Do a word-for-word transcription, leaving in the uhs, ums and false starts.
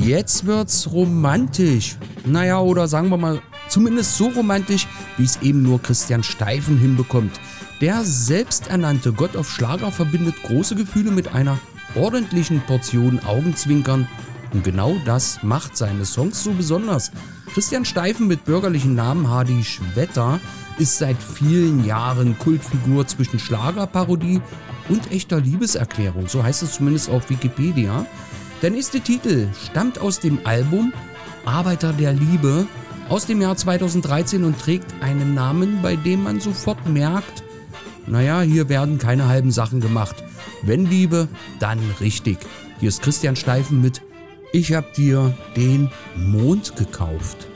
Jetzt wird's romantisch. Naja, oder sagen wir mal, zumindest so romantisch, wie es eben nur Christian Steifen hinbekommt. Der selbsternannte Gott auf Schlager verbindet große Gefühle mit einer ordentlichen Portion Augenzwinkern. Und genau das macht seine Songs so besonders. Christian Steifen mit bürgerlichen Namen Hardy Schwetter ist seit vielen Jahren Kultfigur zwischen Schlagerparodie und echter Liebeserklärung. So heißt es zumindest auf Wikipedia. Der nächste Titel stammt aus dem Album Arbeiter der Liebe aus dem Jahr zweitausenddreizehn und trägt einen Namen, bei dem man sofort merkt, naja, hier werden keine halben Sachen gemacht. Wenn Liebe, dann richtig. Hier ist Christian Steifen mit Ich hab dir den Mond gekauft.